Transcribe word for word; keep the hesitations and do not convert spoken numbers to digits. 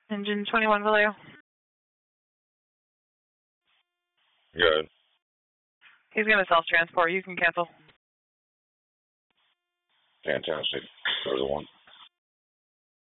Engine twenty-one Vallejo. Good. He's going to self-transport. You can cancel. Fantastic. There's the one.